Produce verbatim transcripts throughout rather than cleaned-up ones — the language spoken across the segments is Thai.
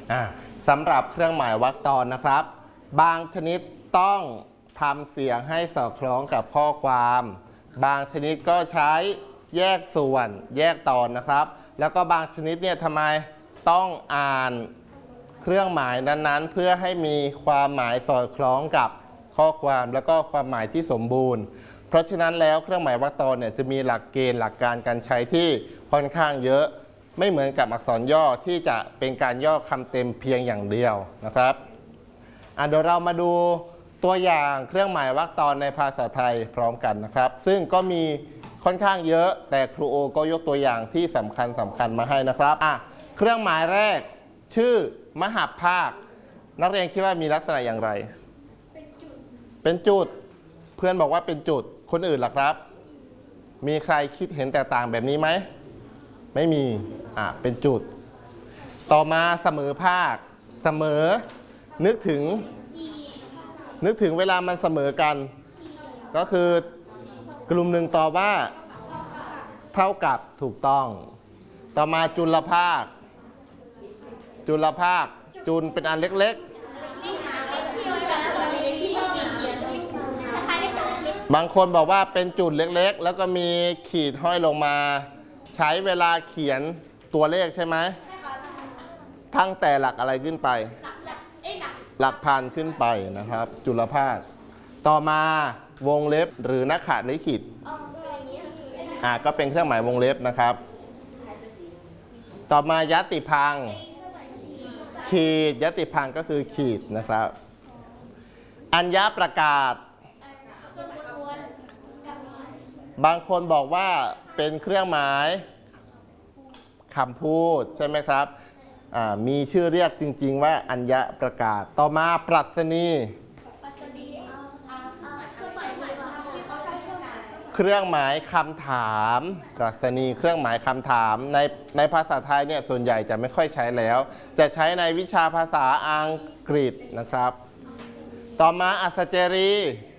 สำหรับเครื่องหมายวรรคตอนนะครับบางชนิดต้องทำเสียงให้สอดคล้องกับข้อความบางชนิดก็ใช้แยกส่วนแยกตอนนะครับแล้วก็บางชนิดเนี่ยทำไมต้องอ่านเครื่องหมายนั้นๆเพื่อให้มีความหมายสอดคล้องกับข้อความแล้วก็ความหมายที่สมบูรณ์เพราะฉะนั้นแล้วเครื่องหมายวรรคตอนเนี่ยจะมีหลักเกณฑ์หลักการการใช้ที่ค่อนข้างเยอะไม่เหมือนกับอักษรย่อที่จะเป็นการย่อคำเต็มเพียงอย่างเดียวนะครับเดี๋ยวเรามาดูตัวอย่างเครื่องหมายวรรคตอนในภาษาไทยพร้อมกันนะครับซึ่งก็มีค่อนข้างเยอะแต่ครูโอก็ยกตัวอย่างที่สำคัญสำคัญมาให้นะครับอ่ะเครื่องหมายแรกชื่อมหัพภาคนักเรียนคิดว่ามีลักษณะอย่างไรเป็นจุดเป็นจุดเพื่อนบอกว่าเป็นจุดคนอื่นล่ะครับมีใครคิดเห็นแตกต่างแบบนี้ไหมไม่มีอ่ะเป็นจุดต่อมาเสมอภาคเสมอนึกถึงนึกถึงเวลามันเสมอกันก็คือกลุ่มหนึ่งตอบว่าเท่ากับถูกต้องต่อมาจุลภาคจุลภาคจุลเป็นอันเล็กๆบางคนบอกว่าเป็นจุดเล็กๆแล้วก็มีขีดห้อยลงมาใช้เวลาเขียนตัวเลขใช่ไหมตั้งแต่หลักอะไรขึ้นไปหลักพันขึ้นไปนะครับจุลภาคต่อมาวงเล็บหรือนักขลิขิตอ่าก็เป็นเครื่องหมายวงเล็บนะครับต่อมายัตติพังขีดยัตติพังก็คือขีดนะครับอัญญประกาศบางคนบอกว่าเป็นเครื่องหมายคำพูดใช่ไหมครับมีชื่อเรียกจริงๆว่าอัญญประกาศต่อมาปรัชนีเครื่องหมายคำถามปรัชนีเครื่องหมายคำถามในในภาษาไทยเนี่ยส่วนใหญ่จะไม่ค่อยใช้แล้วจะใช้ในวิชาภาษาอังกฤษนะครับต่อมาอัศเจรี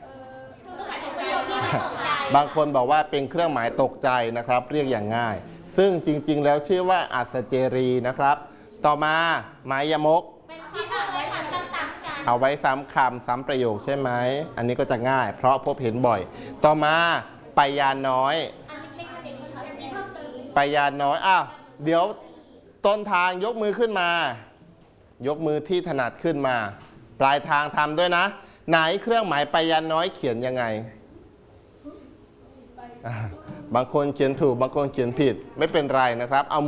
บางคนบอกว่าเป็นเครื่องหมายตกใจนะครับเรียกอย่างง่ายซึ่งจริงๆแล้วชื่อว่าอัศเจรีนะครับต่อมาไมยมกเอาไว้ซ้ำคำซ้ำประโยคใช่ไหมอันนี้ก็จะง่ายเพราะพบเห็นบ่อยต่อมาไปยานน้อยไปยานน้อยอ้าวเดี๋ยวต้นทางยกมือขึ้นมายกมือที่ถนัดขึ้นมาปลายทางทำด้วยนะไหนเครื่องหมายไปยานน้อยเขียนยังไงบางคนเขียนถูกบางคนเขียนผิดไม่เป็นไรนะครับเอา